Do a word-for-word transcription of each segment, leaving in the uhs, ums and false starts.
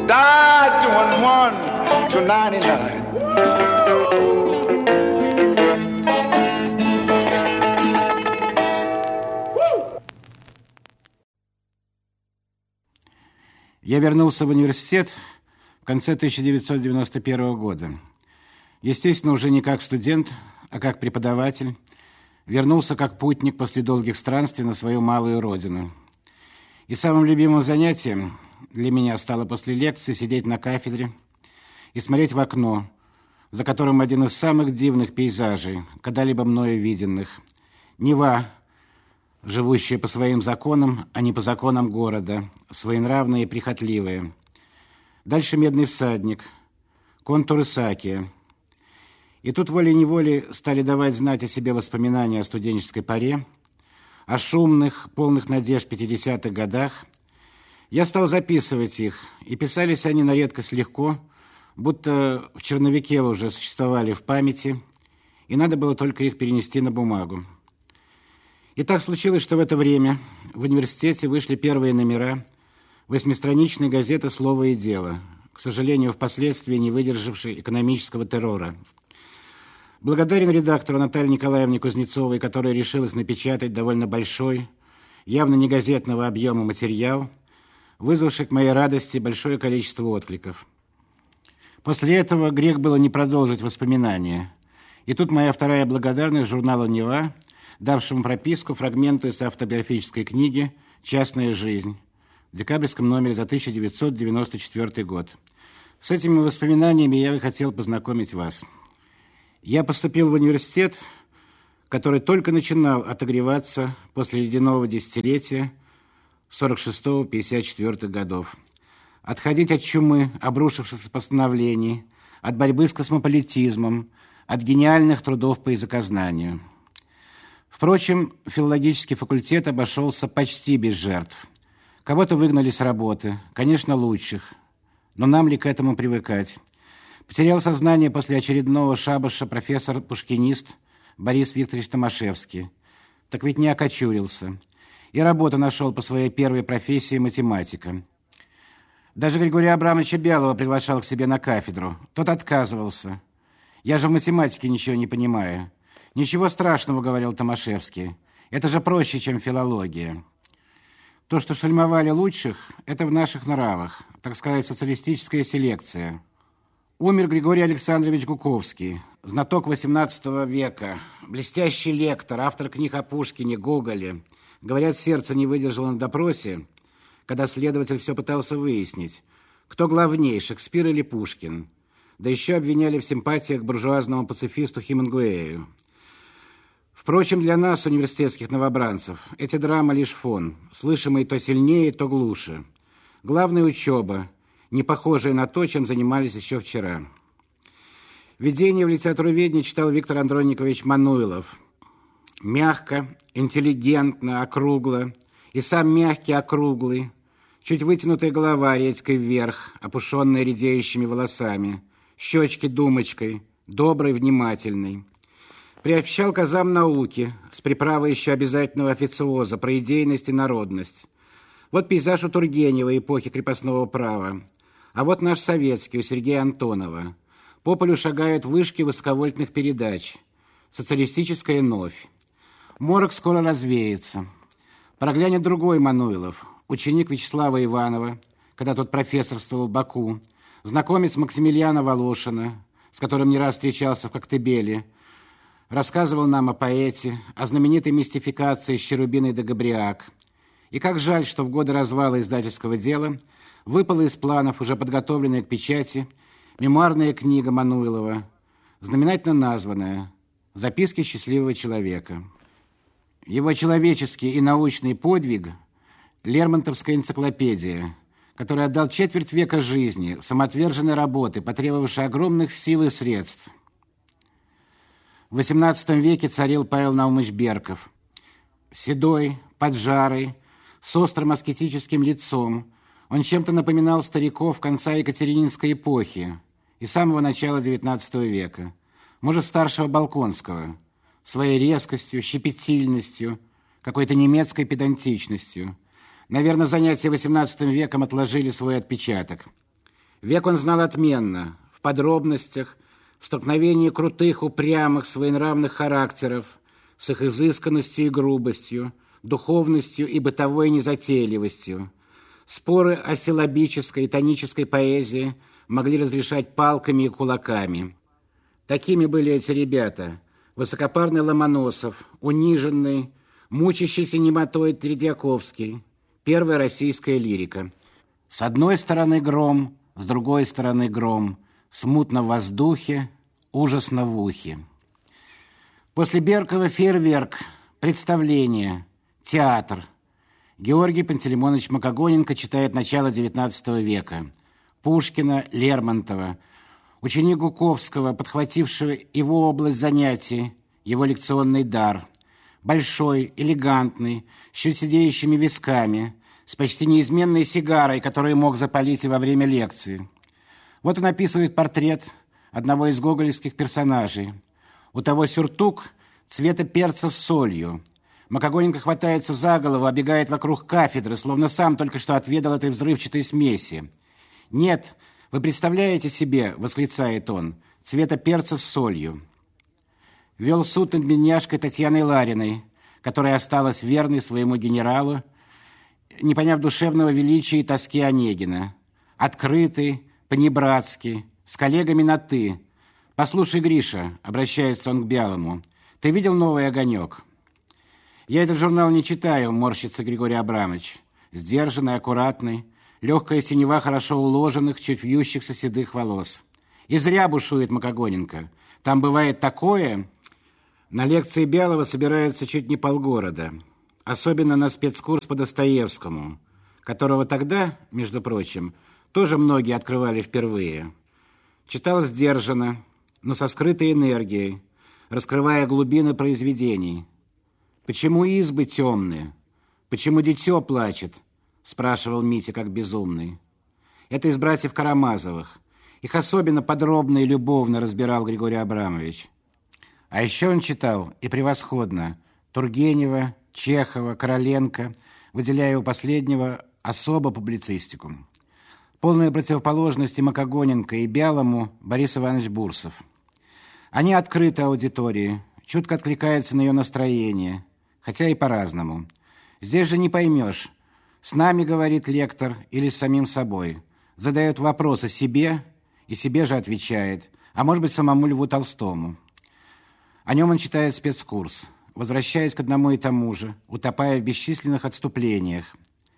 died doing one to ninety-nine. Я вернулся в университет в конце тысяча девятьсот девяносто первого года. Естественно, уже не как студент, а как преподаватель. Вернулся как путник после долгих странствий на свою малую родину. И самым любимым занятием для меня стало после лекции сидеть на кафедре и смотреть в окно, за которым один из самых дивных пейзажей, когда-либо мною виденных. Нева, живущая по своим законам, а не по законам города, своенравная и прихотливая. Дальше медный всадник, контур Исаакия. И тут волей-неволей стали давать знать о себе воспоминания о студенческой поре, о шумных, полных надежд пятидесятых годах. Я стал записывать их, и писались они на редкость легко, будто в черновике уже существовали в памяти, и надо было только их перенести на бумагу. И так случилось, что в это время в университете вышли первые номера восьмистраничной газеты «Слово и дело», к сожалению, впоследствии не выдержавшей экономического террора. Благодарен редактору Наталье Николаевне Кузнецовой, которая решилась напечатать довольно большой, явно не газетного объема материал, вызвавший к моей радости большое количество откликов. После этого грех было не продолжить воспоминания. И тут моя вторая благодарность журналу «Нева», давшему прописку фрагменту из автобиографической книги «Частная жизнь» в декабрьском номере за тысяча девятьсот девяносто четвёртый год. С этими воспоминаниями я и хотел познакомить вас. Я поступил в университет, который только начинал отогреваться после ледяного десятилетия сорок шестого — пятьдесят четвёртых годов. Отходить от чумы, обрушившихся постановлений, от борьбы с космополитизмом, от гениальных трудов по языкознанию. Впрочем, филологический факультет обошелся почти без жертв. Кого-то выгнали с работы, конечно, лучших, но нам ли к этому привыкать? Потерял сознание после очередного шабаша профессор-пушкинист Борис Викторович Томашевский. Так ведь не окочурился. И работу нашел по своей первой профессии математика. Даже Григория Абрамовича Бялова приглашал к себе на кафедру. Тот отказывался. «Я же в математике ничего не понимаю». «Ничего страшного», — говорил Томашевский. «Это же проще, чем филология». То, что шельмовали лучших, это в наших нравах, так сказать, социалистическая селекция. Умер Григорий Александрович Гуковский, знаток восемнадцатого века, блестящий лектор, автор книг о Пушкине, Гоголе. Говорят, сердце не выдержало на допросе, когда следователь все пытался выяснить, кто главней, Шекспир или Пушкин. Да еще обвиняли в симпатиях к буржуазному пацифисту Хемингуэю. Впрочем, для нас, университетских новобранцев, эти драмы лишь фон, слышимый то сильнее, то глуше. Главная учеба, не похожая на то, чем занимались еще вчера. Введение в литературоведение читал Виктор Андроникович Мануйлов. Мягко, интеллигентно, округло, и сам мягкий, округлый, чуть вытянутая голова редькой вверх, опушенная редеющими волосами, щечки думочкой, добрый, внимательный. Приобщал к азам науки, с приправой еще обязательного официоза про идейность и народность. Вот пейзаж у Тургенева эпохи крепостного права, а вот наш советский у Сергея Антонова. По полю шагают вышки высоковольтных передач. Социалистическая новь. Морок скоро развеется. Проглянет другой Мануйлов, ученик Вячеслава Иванова, когда тот профессорствовал в Баку, знакомец Максимилиана Волошина, с которым не раз встречался в Коктебеле, рассказывал нам о поэте, о знаменитой мистификации с Черубиной де Габриак. И как жаль, что в годы развала издательского дела выпала из планов, уже подготовленная к печати, мемуарная книга Мануйлова, знаменательно названная «Записки счастливого человека». Его человеческий и научный подвиг – Лермонтовская энциклопедия, который отдал четверть века жизни, самоотверженной работы, потребовавшей огромных сил и средств. В восемнадцатом веке царил Павел Наумович Берков. Седой, поджарый, с острым аскетическим лицом, он чем-то напоминал стариков конца Екатерининской эпохи и самого начала девятнадцатого века, может, старшего Болконского, своей резкостью, щепетильностью, какой-то немецкой педантичностью. Наверное, занятия восемнадцатым веком отложили свой отпечаток. Век он знал отменно, в подробностях, в столкновении крутых, упрямых, своенравных характеров, с их изысканностью и грубостью, духовностью и бытовой незатейливостью. Споры о силлабической и тонической поэзии могли разрешать палками и кулаками. Такими были эти ребята: высокопарный Ломоносов, униженный, мучащийся немотой Тредьяковский, первая российская лирика. С одной стороны гром, с другой стороны гром, смутно в воздухе, ужасно в ухе. После Беркова фейерверк, представление, театр. Георгий Пантелеймонович Макогоненко читает начало девятнадцатого века. Пушкина, Лермонтова, ученик Гуковского, подхватившего его область занятий, его лекционный дар. Большой, элегантный, с чуть сидеющими висками, с почти неизменной сигарой, которую мог запалить и во время лекции. Вот он описывает портрет одного из гоголевских персонажей. У того сюртук цвета перца с солью. Макогоненко хватается за голову, обегает вокруг кафедры, словно сам только что отведал этой взрывчатой смеси. «Нет, вы представляете себе, — восклицает он, — цвета перца с солью». Вел суд над бедняжкой Татьяной Лариной, которая осталась верной своему генералу, не поняв душевного величия и тоски Онегина. Открытый, понебратский, с коллегами на «ты». «Послушай, Гриша, — обращается он к Бялому, — ты видел новый огонек?» «Я этот журнал не читаю, — морщится Григорий Абрамович. Сдержанный, аккуратный, легкая синева хорошо уложенных, чуть вьющихся седых волос. И зря бушует Макогоненко. Там бывает такое...» На лекции Бялого собираются чуть не полгорода. Особенно на спецкурс по Достоевскому, которого тогда, между прочим, тоже многие открывали впервые. Читал сдержанно, но со скрытой энергией, раскрывая глубины произведений. «Почему избы темные? Почему дитё плачет?» — спрашивал Митя как безумный. Это из братьев Карамазовых. Их особенно подробно и любовно разбирал Григорий Абрамович. А еще он читал, и превосходно, Тургенева, Чехова, Короленко, выделяя у последнего особо публицистику. Полная противоположность и Макогоненко, и Бялому Борис Иванович Бурсов. Они открыты аудитории, чутко откликаются на ее настроение, хотя и по-разному. Здесь же не поймешь, с нами говорит лектор или с самим собой. Задает вопрос о себе и себе же отвечает, а может быть самому Льву Толстому. О нем он читает спецкурс, возвращаясь к одному и тому же, утопая в бесчисленных отступлениях.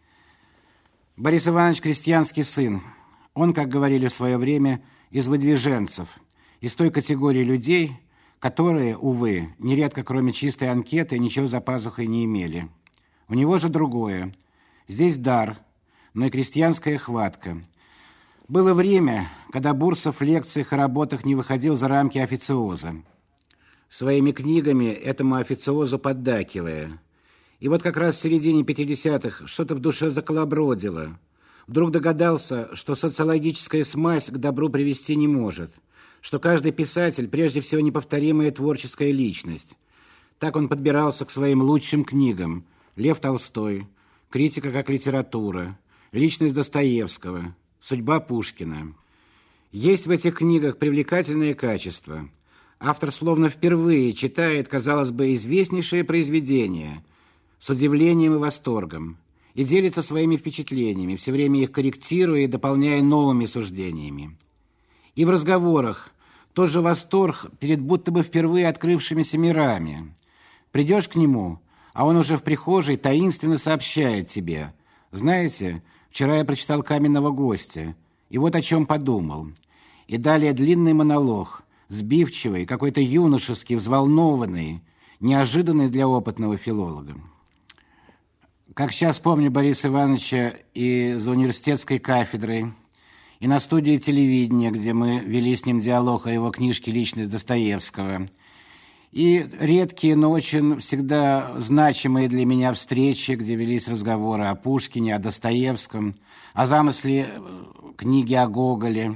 Борис Иванович – крестьянский сын. Он, как говорили в свое время, из выдвиженцев, из той категории людей, которые, увы, нередко кроме чистой анкеты ничего за пазухой не имели. У него же другое. Здесь дар, но и крестьянская хватка. Было время, когда Бурсов в лекциях и работах не выходил за рамки официоза, своими книгами этому официозу поддакивая. И вот как раз в середине пятидесятых что-то в душе заколобродило. Вдруг догадался, что социологическая смазь к добру привести не может, что каждый писатель прежде всего неповторимая творческая личность. Так он подбирался к своим лучшим книгам: Лев Толстой, критика как литература, личность Достоевского, судьба Пушкина. Есть в этих книгах привлекательные качества. Автор словно впервые читает, казалось бы, известнейшее произведение с удивлением и восторгом и делится своими впечатлениями, все время их корректируя и дополняя новыми суждениями. И в разговорах тот же восторг перед будто бы впервые открывшимися мирами. Придешь к нему, а он уже в прихожей таинственно сообщает тебе: «Знаете, вчера я прочитал «Каменного гостя», и вот о чем подумал». И далее длинный монолог, сбивчивый, какой-то юношеский, взволнованный, неожиданный для опытного филолога. Как сейчас помню Бориса Ивановича и за университетской кафедрой, и на студии телевидения, где мы вели с ним диалог о его книжке «Личность Достоевского», и редкие, но очень всегда значимые для меня встречи, где велись разговоры о Пушкине, о Достоевском, о замысле книги о Гоголе.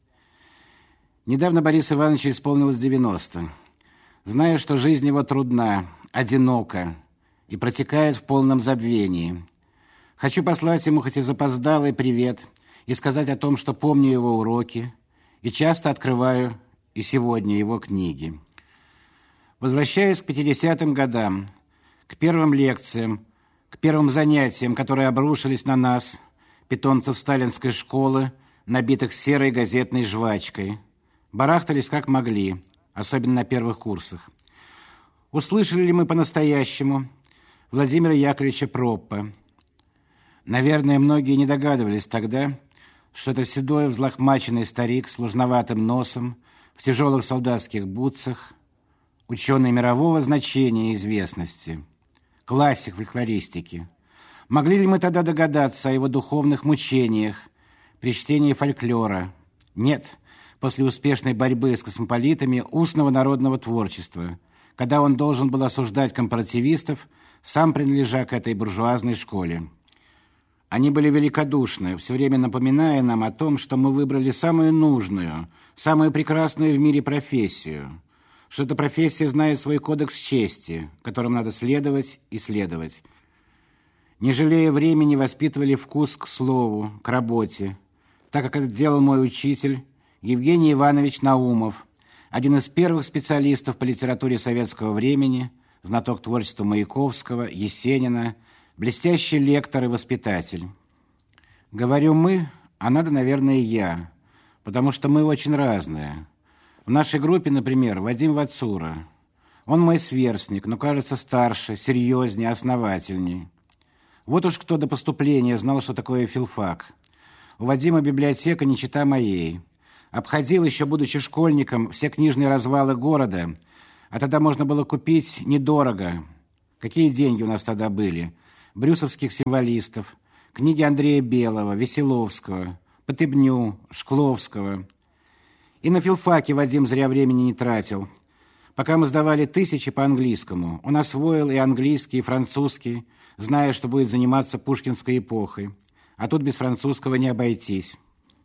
Недавно Борису Ивановичу исполнилось девяносто. Знаю, что жизнь его трудна, одинока и протекает в полном забвении. Хочу послать ему хоть и запоздалый привет и сказать о том, что помню его уроки и часто открываю и сегодня его книги. Возвращаясь к пятидесятым годам, к первым лекциям, к первым занятиям, которые обрушились на нас, питомцев сталинской школы, набитых серой газетной жвачкой, барахтались как могли, особенно на первых курсах. Услышали ли мы по-настоящему Владимира Яковлевича Проппа? Наверное, многие не догадывались тогда, что это седой, взлохмаченный старик с лужноватым носом, в тяжелых солдатских бутсах, ученый мирового значения и известности, классик фольклористики. Могли ли мы тогда догадаться о его духовных мучениях при чтении фольклора? Нет, после успешной борьбы с космополитами устного народного творчества, когда он должен был осуждать компаративистов, сам принадлежа к этой буржуазной школе. Они были великодушны, все время напоминая нам о том, что мы выбрали самую нужную, самую прекрасную в мире профессию, что эта профессия знает свой кодекс чести, которым надо следовать и следовать. Не жалея времени, воспитывали вкус к слову, к работе, так как это делал мой учитель Евгений Иванович Наумов, один из первых специалистов по литературе советского времени, знаток творчества Маяковского, Есенина, блестящий лектор и воспитатель. Говорю «мы», а надо, наверное, «я», потому что мы очень разные. В нашей группе, например, Вадим Вацура. Он мой сверстник, но, кажется, старше, серьезнее, основательней. Вот уж кто до поступления знал, что такое филфак. У Вадима библиотека не чета моей. Обходил, еще будучи школьником, все книжные развалы города, а тогда можно было купить недорого. Какие деньги у нас тогда были? Брюсовских символистов, книги Андрея Белого, Веселовского, Потыбню, Шкловского. И на филфаке Вадим зря времени не тратил. Пока мы сдавали тысячи по английскому, он освоил и английский, и французский, зная, что будет заниматься пушкинской эпохой. А тут без французского не обойтись.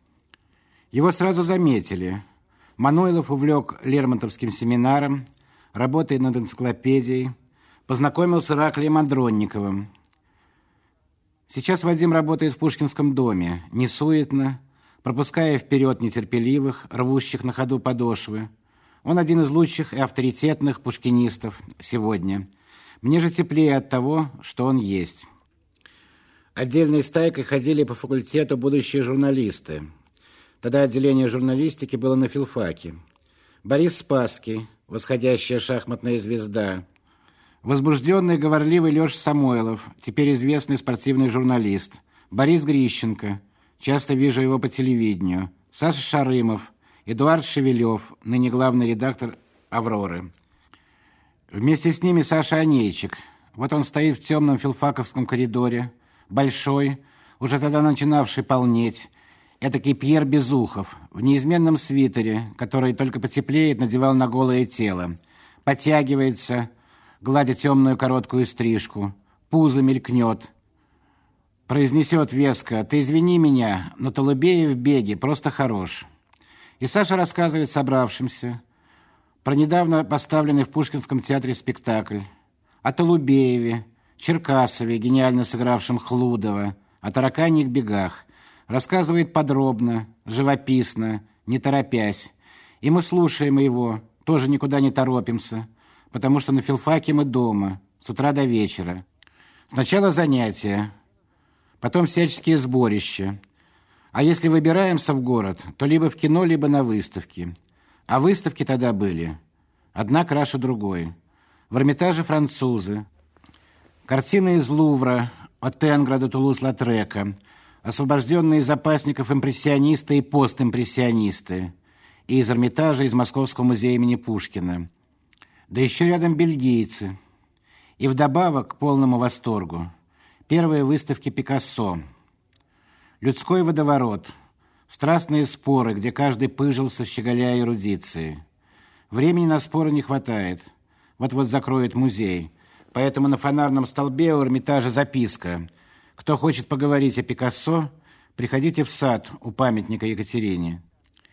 Его сразу заметили. Мануйлов увлек Лермонтовским семинаром, работает над энциклопедией, познакомился с Ираклием Андронниковым. Сейчас Вадим работает в Пушкинском доме, несуетно, пропуская вперед нетерпеливых, рвущих на ходу подошвы. Он один из лучших и авторитетных пушкинистов сегодня. Мне же теплее от того, что он есть. Отдельной стайкой ходили по факультету будущие журналисты. Тогда отделение журналистики было на филфаке. Борис Спасский, восходящая шахматная звезда. Возбужденный, говорливый Леша Самойлов, теперь известный спортивный журналист. Борис Грищенко, часто вижу его по телевидению. Саша Шарымов, Эдуард Шевелев, ныне главный редактор «Авроры». Вместе с ними Саша Онейчик. Вот он стоит в темном филфаковском коридоре, большой, уже тогда начинавший полнеть, этакий Пьер Безухов, в неизменном свитере, который только потеплеет, надевал на голое тело, подтягивается, гладя темную короткую стрижку, пузо мелькнет, произнесет веско: «Ты извини меня, но Толубеев в беге просто хорош». И Саша рассказывает собравшимся про недавно поставленный в Пушкинском театре спектакль, о Толубееве, Черкасове, гениально сыгравшем Хлудова, о тараканьих бегах. Рассказывает подробно, живописно, не торопясь. И мы слушаем его, тоже никуда не торопимся, потому что на филфаке мы дома, с утра до вечера. Сначала занятия, потом всяческие сборища. А если выбираемся в город, то либо в кино, либо на выставки. А выставки тогда были одна краше другой. В Эрмитаже французы, картины из Лувра, от Тенгра до Тулуз-Латрека, освобожденные из запасников импрессионисты и постимпрессионисты, и из Эрмитажа, из Московского музея имени Пушкина. Да еще рядом бельгийцы. И вдобавок, к полному восторгу, первые выставки Пикассо. Людской водоворот, страстные споры, где каждый пыжился, щеголяя эрудицией. Времени на споры не хватает. Вот-вот закроют музей. Поэтому на фонарном столбе у Эрмитажа записка: «Кто хочет поговорить о Пикассо, приходите в сад у памятника Екатерине».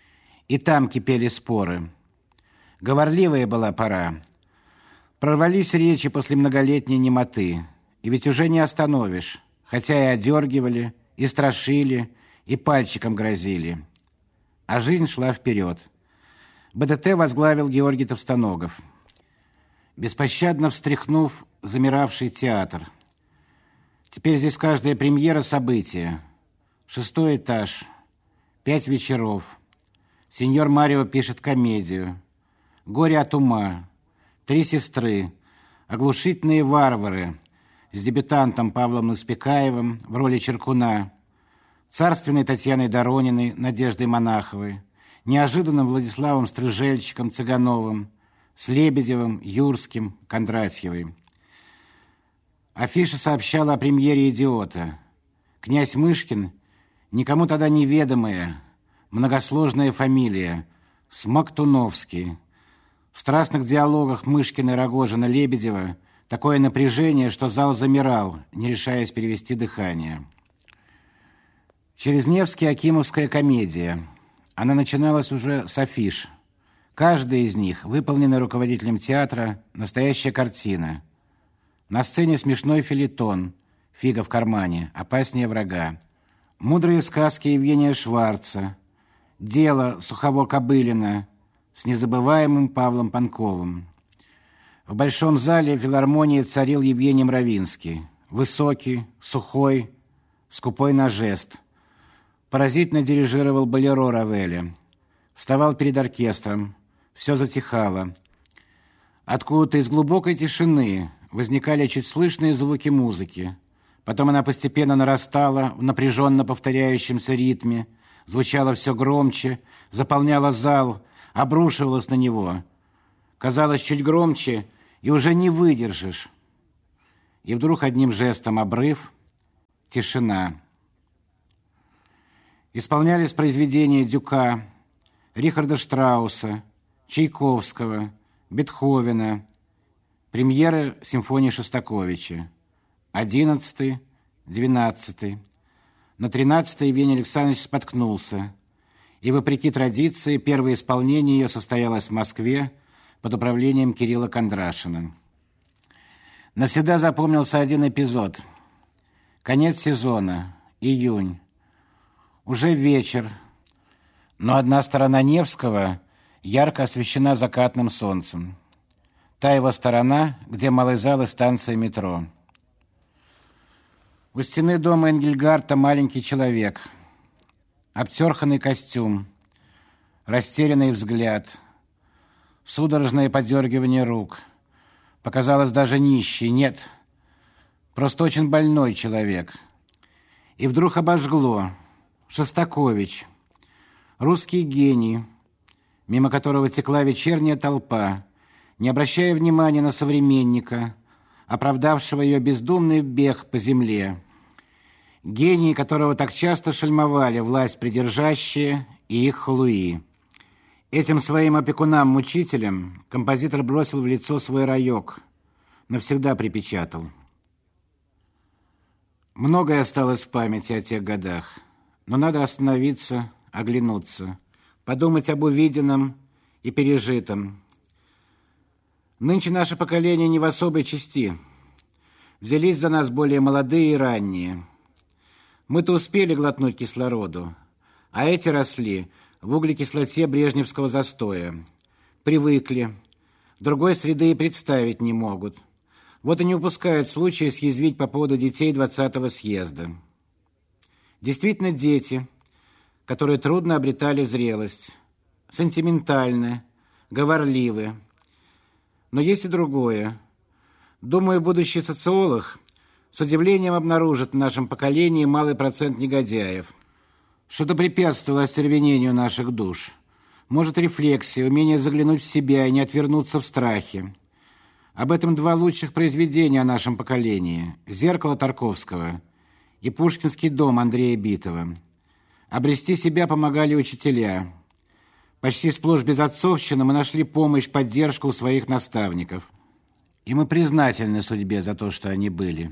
И там кипели споры. Говорливая была пора. Прорвались речи после многолетней немоты. И ведь уже не остановишь. Хотя и одергивали, и страшили, и пальчиком грозили. А жизнь шла вперед. БДТ возглавил Георгий Товстоногов, беспощадно встряхнув замиравший театр. Теперь здесь каждая премьера — событие. Шестой этаж, пять вечеров. Сеньор Марио пишет комедию. Горе от ума. Три сестры. Оглушительные варвары с дебютантом Павлом Испекаевым в роли Черкуна, царственной Татьяной Дорониной, Надеждой Монаховой, неожиданным Владиславом Стрыжельчиком Цыгановым, с Лебедевым, Юрским, Кондратьевой. Афиша сообщала о премьере «Идиота». Князь Мышкин, никому тогда неведомая, многосложная фамилия, Смоктуновский. В страстных диалогах Мышкина, Рогожина, Лебедева такое напряжение, что зал замирал, не решаясь перевести дыхание. Через Невский Акимовская комедия. Она начиналась уже с афиш. Каждая из них, выполненная руководителем театра, настоящая картина. На сцене смешной фельетон «Фига в кармане», «Опаснее врага». Мудрые сказки Евгения Шварца. Дело Сухово-Кобылина с незабываемым Павлом Панковым. В большом зале филармонии царил Евгений Мравинский. Высокий, сухой, скупой на жест. Поразительно дирижировал болеро Равеля. Вставал перед оркестром. Все затихало. Откуда-то из глубокой тишины возникали чуть слышные звуки музыки. Потом она постепенно нарастала в напряженно повторяющемся ритме, звучала все громче, заполняла зал, обрушивалась на него. Казалось, чуть громче, и уже не выдержишь. И вдруг одним жестом обрыв, тишина. Исполнялись произведения Дюка, Рихарда Штрауса, Чайковского, Бетховена, премьеры симфонии Шостаковича. Одиннадцатый, двенадцатый. На тринадцатый Евгений Александрович споткнулся, и, вопреки традиции, первое исполнение ее состоялось в Москве под управлением Кирилла Кондрашина. Навсегда запомнился один эпизод. Конец сезона, июнь. Уже вечер, но одна сторона Невского ярко освещена закатным солнцем. Та его сторона, где малый зал и станция метро. У стены дома Энгельгарта маленький человек. Обтерханный костюм, растерянный взгляд, судорожное подергивание рук. Показалось, даже нищий. Нет, просто очень больной человек. И вдруг обожгло. Шостакович, русский гений, мимо которого текла вечерняя толпа, не обращая внимания на современника, оправдавшего ее бездумный бег по земле. Гений, которого так часто шельмовали власть придержащие и их халуи. Этим своим опекунам-мучителям композитор бросил в лицо свой раек, навсегда припечатал. Многое осталось в памяти о тех годах, но надо остановиться, оглянуться, подумать об увиденном и пережитом. Нынче наше поколение не в особой части. Взялись за нас более молодые и ранние. Мы-то успели глотнуть кислороду, а эти росли в углекислоте брежневского застоя. Привыкли, другой среды и представить не могут. Вот и не упускают случая съязвить по поводу детей двадцатого съезда. Действительно дети, которые трудно обретали зрелость, сентиментальны, говорливы. Но есть и другое. Думаю, будущий социолог с удивлением обнаружит в нашем поколении малый процент негодяев. Что-то препятствовало остервенению наших душ. Может, рефлексия, умение заглянуть в себя и не отвернуться в страхе. Об этом два лучших произведения о нашем поколении. «Зеркало» Тарковского и «Пушкинский дом» Андрея Битова. Обрести себя помогали учителя. Почти сплошь безотцовщина мы нашли помощь, поддержку у своих наставников. И мы признательны судьбе за то, что они были.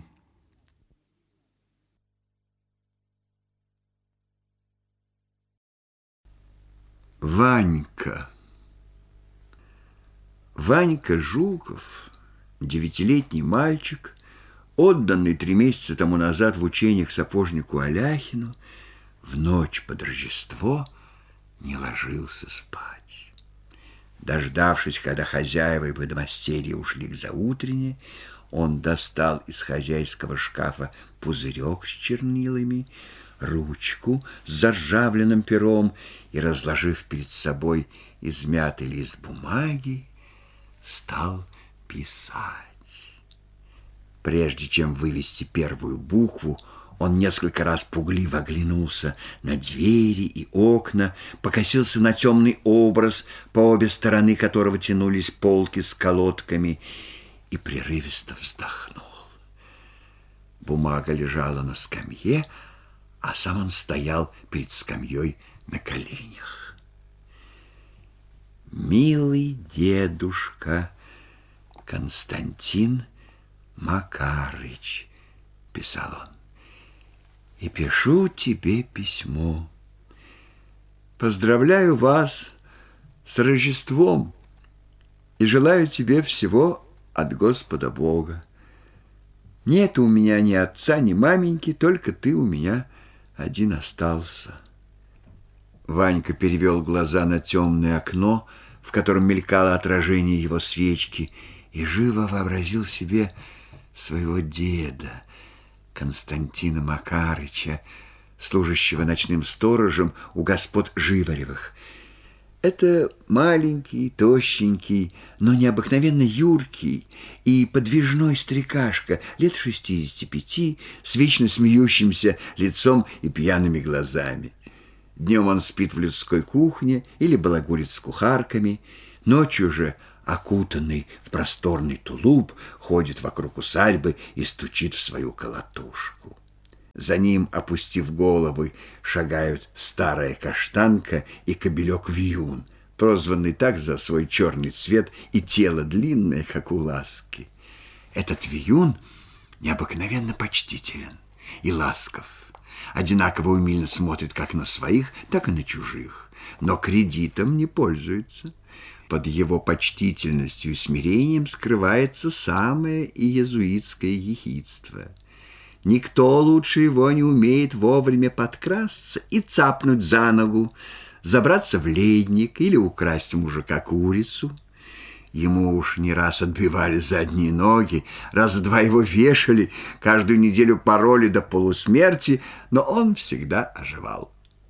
Ванька. Ванька Жуков, девятилетний мальчик, отданный три месяца тому назад в учениях сапожнику Аляхину, в ночь под Рождество не ложился спать. Дождавшись, когда хозяева и подмастерья ушли к заутренне, он достал из хозяйского шкафа пузырек с чернилами, ручку с заржавленным пером и, разложив перед собой измятый лист бумаги, стал писать. Прежде чем вывести первую букву, он несколько раз пугливо оглянулся на двери и окна, покосился на темный образ, по обе стороны которого тянулись полки с колодками, и прерывисто вздохнул. Бумага лежала на скамье, а сам он стоял перед скамьей на коленях. «Милый дедушка Константин Макарыч», — писал он, — «и пишу тебе письмо. Поздравляю вас с Рождеством и желаю тебе всего от Господа Бога. Нет у меня ни отца, ни маменьки, только ты у меня один остался». Ванька перевел глаза на темное окно, в котором мелькало отражение его свечки, и живо вообразил себе своего деда, Константина Макарыча, служащего ночным сторожем у господ Живаревых. Это маленький, тощенький, но необыкновенно юркий и подвижной старикашка лет шестидесяти пяти, с вечно смеющимся лицом и пьяными глазами. Днем он спит в людской кухне или балагурит с кухарками, ночью же, окутанный в просторный тулуп, ходит вокруг усадьбы и стучит в свою колотушку. За ним, опустив головы, шагают старая каштанка и кобелек-вьюн, прозванный так за свой черный цвет и тело длинное, как у ласки. Этот вьюн необыкновенно почтителен и ласков, одинаково умильно смотрит как на своих, так и на чужих, но кредитом не пользуется. Под его почтительностью и смирением скрывается самое иезуитское ехидство. Никто лучше его не умеет вовремя подкрасться и цапнуть за ногу, забраться в ледник или украсть у мужика курицу. Ему уж не раз отбивали задние ноги, раза два его вешали, каждую неделю пороли до полусмерти, но он всегда оживал.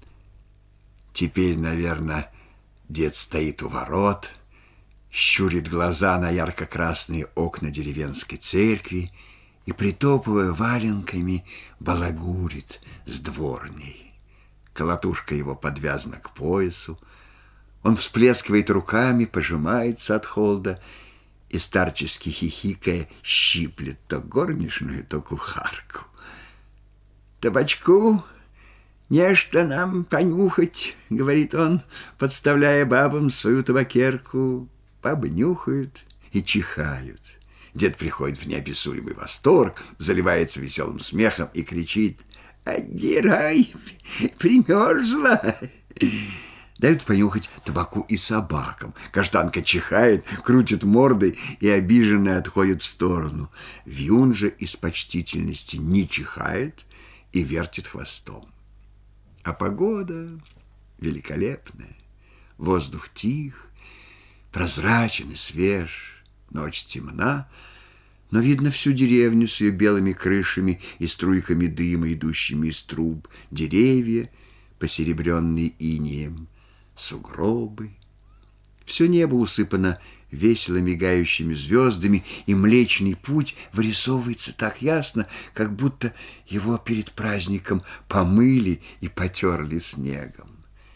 Теперь, наверное, дед стоит у ворот, щурит глаза на ярко-красные окна деревенской церкви и, притопывая валенками, балагурит с дворней. Колотушка его подвязана к поясу. Он всплескивает руками, пожимается от холода и, старчески хихикая, щиплет то горничную, то кухарку. «Табачку нечто нам понюхать», — говорит он, подставляя бабам свою табакерку. Бабы нюхают и чихают. Дед приходит в неописуемый восторг, заливается веселым смехом и кричит: «Отдирай, примерзла!» Дают понюхать табаку и собакам. Каштанка чихает, крутит мордой и обиженно отходит в сторону. Вьюн же из почтительности не чихает и вертит хвостом. А погода великолепная. Воздух тих, прозрачен и свеж, ночь темна, но видно всю деревню с ее белыми крышами и струйками дыма, идущими из труб, деревья, посеребренные инеем, сугробы. Все небо усыпано весело мигающими звездами, и Млечный Путь вырисовывается так ясно, как будто его перед праздником помыли и потерли снегом.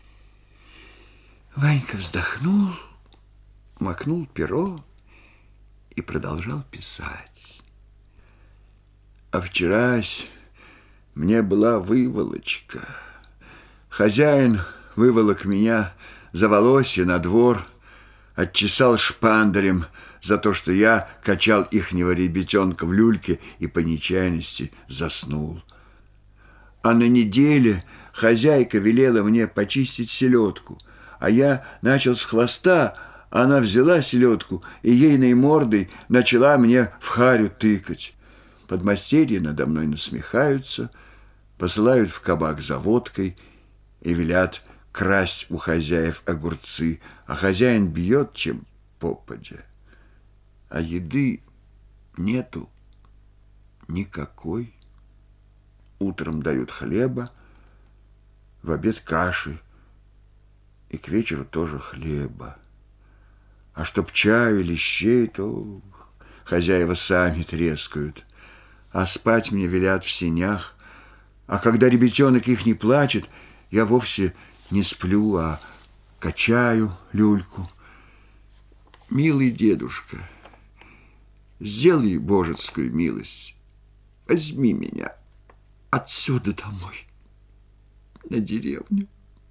Ванька вздохнул, макнул перо и продолжал писать. А вчерась мне была выволочка. Хозяин выволок меня за волосье на двор, отчесал шпандарем за то, что я качал ихнего ребятенка в люльке и по нечаянности заснул. А на неделе хозяйка велела мне почистить селедку, а я начал с хвоста. Она взяла селедку и ейной мордой начала мне в харю тыкать. Подмастерья надо мной насмехаются, посылают в кабак за водкой и велят красть у хозяев огурцы, а хозяин бьет, чем попадя. А еды нету никакой. Утром дают хлеба, в обед каши, и к вечеру тоже хлеба. А чтоб чаю или щей, то хозяева сами трескают. А спать мне велят в сенях. А когда ребятенок их не плачет, я вовсе не сплю, а качаю люльку. Милый дедушка, сделай божескую милость, возьми меня отсюда домой, на деревню.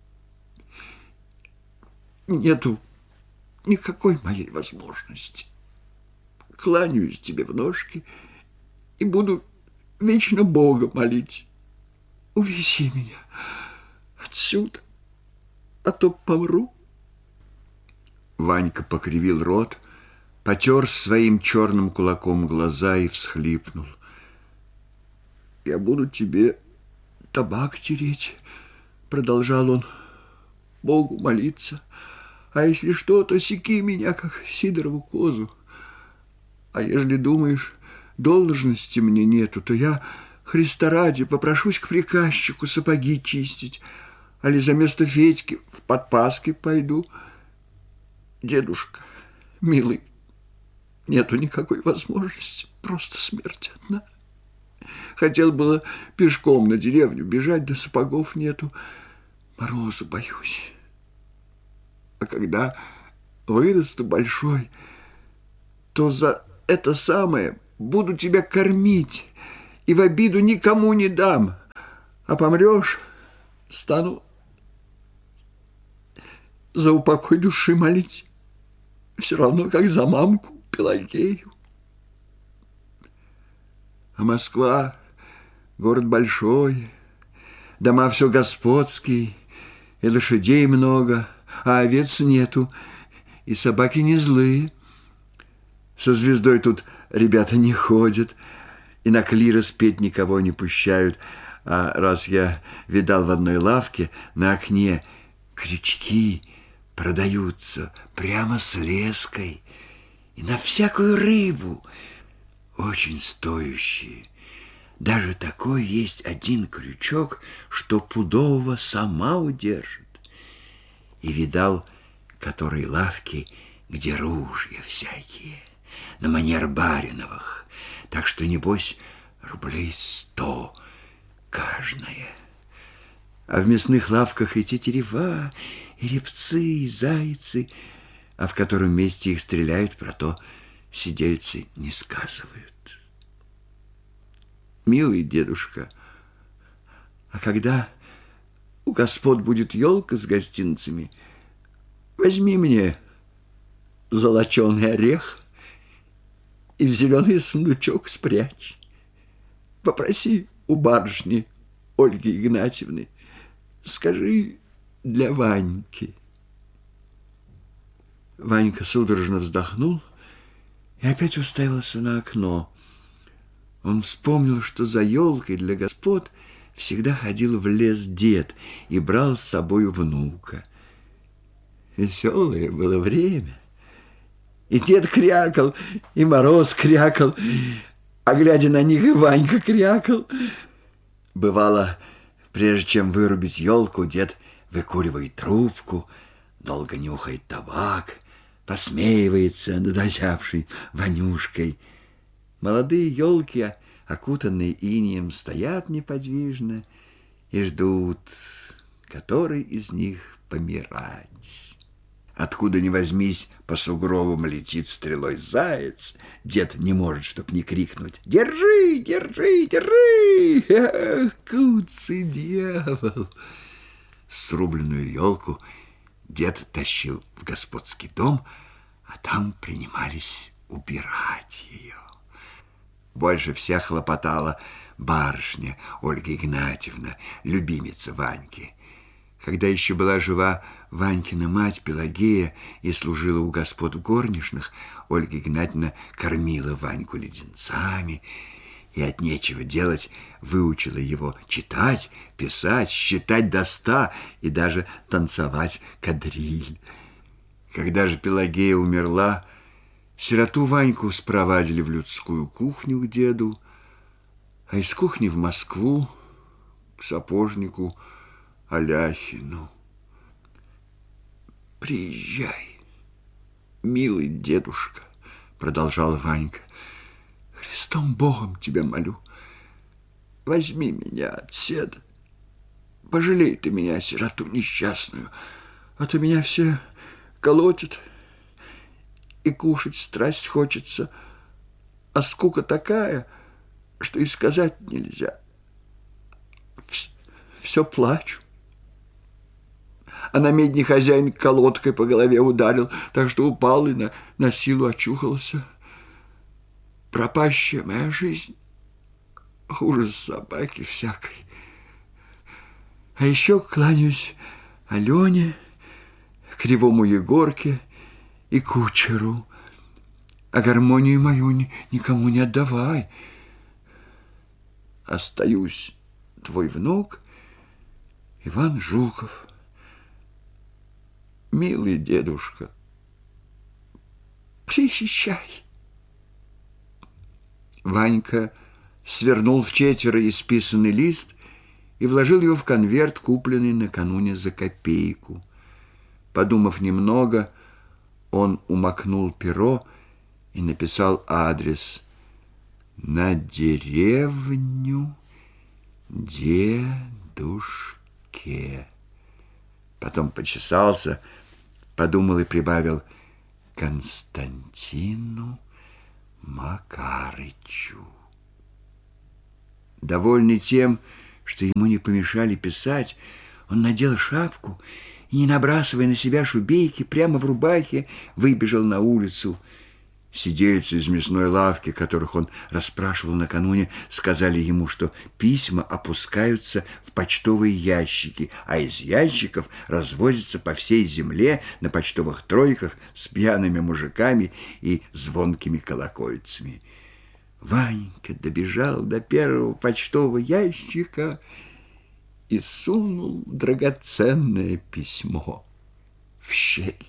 Нету никакой моей возможности. Кланяюсь тебе в ножки и буду вечно Бога молить. Увези меня отсюда, а то помру. Ванька покривил рот, потер своим черным кулаком глаза и всхлипнул. «Я буду тебе табак тереть», — продолжал он, — «Богу молиться. А если что, то секи меня, как Сидорову козу. А ежели думаешь, должности мне нету, то я, Христа ради, попрошусь к приказчику сапоги чистить, али за место Федьки в подпаски пойду. Дедушка, милый, нету никакой возможности, просто смерть одна. Хотел было пешком на деревню бежать, да сапогов нету, морозу боюсь. А когда вырасту большой, то за это самое буду тебя кормить и в обиду никому не дам. А помрешь, стану за упокой души молить. Все равно, как за мамку Пелагею. А Москва — город большой, дома все господские, и лошадей много, а овец нету, и собаки не злые. Со звездой тут ребята не ходят, и на клирос петь никого не пущают. А раз я видал в одной лавке на окне крючки продаются прямо с леской, и на всякую рыбу, очень стоящие. Даже такой есть один крючок, что пудово сама удержит. И видал, которые лавки, где ружья всякие, на манер бариновых, так что, небось, рублей сто каждая. А в мясных лавках и тетерева, и репцы, и зайцы, а в котором месте их стреляют, про то сидельцы не сказывают. Милый дедушка, а когда у господ будет елка с гостинцами, возьми мне золоченый орех и в зеленый сундучок спрячь. Попроси у барышни Ольги Игнатьевны, скажи для Ваньки. Ванька судорожно вздохнул и опять уставился на окно. Он вспомнил, что за елкой для господ всегда ходил в лес дед и брал с собой внука. Веселое было время. И дед крякал, и Мороз крякал, а глядя на них, и Ванька крякал. Бывало, прежде чем вырубить елку, дед выкуривает трубку, долго нюхает табак, посмеивается над озябшей Ванюшкой. Молодые елки, окутанные инеем, стоят неподвижно и ждут, который из них помирать. Откуда ни возьмись, по сугробам летит стрелой заяц. Дед не может, чтоб не крикнуть: «Держи, держи, держи! Эх, куцый дьявол!» Срубленную елку дед тащил в господский дом, а там принимались убирать ее. Больше всех хлопотала барышня Ольга Игнатьевна, любимица Ваньки. Когда еще была жива Ванькина мать Пелагея и служила у господ в горничных, Ольга Игнатьевна кормила Ваньку леденцами и от нечего делать выучила его читать, писать, считать до ста и даже танцевать кадриль. Когда же Пелагея умерла, сироту Ваньку спровадили в людскую кухню к деду, а из кухни в Москву к сапожнику Аляхину. «Приезжай, милый дедушка», — продолжал Ванька. «Христом Богом тебя молю, возьми меня от седа. Пожалей ты меня, сироту несчастную, а то меня все колотит, и кушать страсть хочется, а скука такая, что и сказать нельзя. Вс- все плачу. А на медне хозяин колодкой по голове ударил, так что упал и на, на силу очухался. Пропащая моя жизнь, хуже собаки всякой. А еще кланяюсь Алене, кривому Егорке и кучеру. А гармонию мою никому не отдавай. Остаюсь твой внук Иван Жуков. Милый дедушка, приезжай. Ванька свернул в четверо исписанный лист и вложил его в конверт, купленный накануне за копейку. Подумав немного, он умакнул перо и написал адрес: на деревню дедушке. Потом почесался, подумал и прибавил: Константину Макарычу. Довольный тем, что ему не помешали писать, он надел шапку и, не набрасывая на себя шубейки, прямо в рубахе выбежал на улицу. Сидельцы из мясной лавки, которых он расспрашивал накануне, сказали ему, что письма опускаются в почтовые ящики, а из ящиков развозятся по всей земле на почтовых тройках с пьяными мужиками и звонкими колокольцами. Ванька добежал до первого почтового ящика и сунул драгоценное письмо в щель.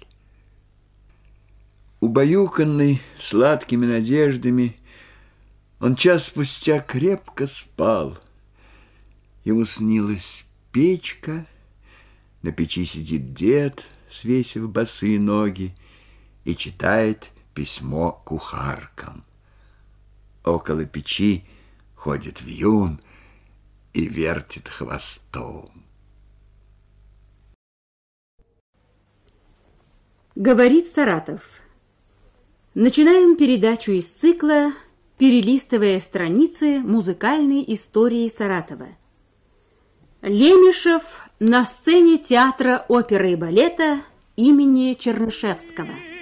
Убаюканный сладкими надеждами, он час спустя крепко спал. Ему снилась печка, на печи сидит дед, свесив босые ноги, и читает письмо кухаркам. Около печи ходит вьюн и вертит хвостом. Говорит Саратов. Начинаем передачу из цикла «Перелистывая страницы музыкальной истории Саратова». Лемешев на сцене театра оперы и балета имени Чернышевского.